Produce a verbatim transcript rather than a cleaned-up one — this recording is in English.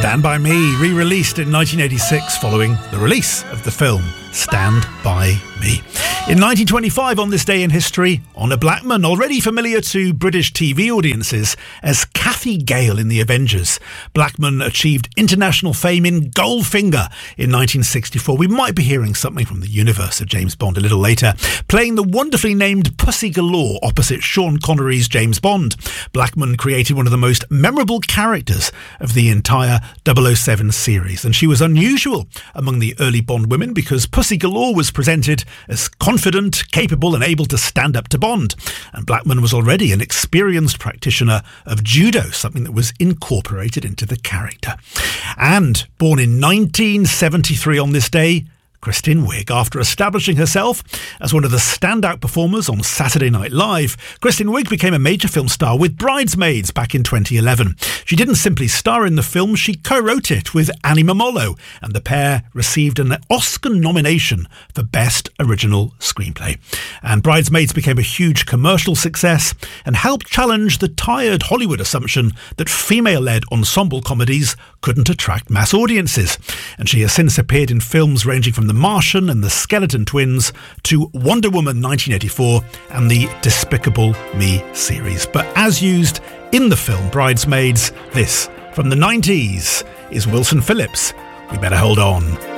Stand By Me, re-released in nineteen eighty-six following the release of the film Stand By Me. In nineteen twenty-five, on this day in history, Honor Blackman, already familiar to British T V audiences as Kathy Gale in The Avengers. Blackman achieved international fame in Goldfinger in nineteen sixty-four. We might be hearing something from the universe of James Bond a little later, playing the wonderfully named Pussy Galore opposite Sean Connery's James Bond. Blackman created one of the most memorable characters of the entire double oh seven series, and she was unusual among the early Bond women because Pussy Galore was presented as confident, capable and able to stand up to Bond. And Blackman was already an experienced practitioner of judo, something that was incorporated into the character. And born in nineteen seventy-three on this day, Kristen Wiig. After establishing herself as one of the standout performers on Saturday Night Live, Kristen Wiig became a major film star with Bridesmaids back in twenty eleven. She didn't simply star in the film, she co-wrote it with Annie Momolo, and the pair received an Oscar nomination for Best Original Screenplay. And Bridesmaids became a huge commercial success and helped challenge the tired Hollywood assumption that female-led ensemble comedies couldn't attract mass audiences. And she has since appeared in films ranging from The Martian and The Skeleton Twins to Wonder Woman nineteen eighty-four and the Despicable Me series. But as used in the film Bridesmaids, this from the nineties is Wilson Phillips. We Better Hold On.